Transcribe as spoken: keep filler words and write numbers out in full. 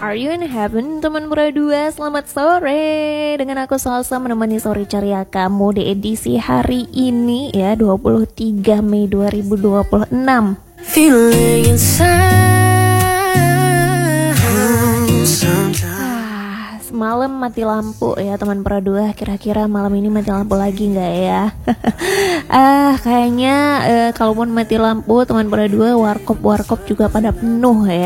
Are you in heaven, teman berdua? Selamat sore. Dengan aku Salsa menemani sore ceria kamu di edisi hari ini ya, dua puluh tiga Mei dua ribu dua puluh enam. Feeling inside. Ah, semalam mati lampu ya teman berdua. Kira-kira malam ini mati lampu lagi nggak ya? ah, kayaknya eh, kalaupun mati lampu teman berdua, warkop-warkop juga pada penuh ya.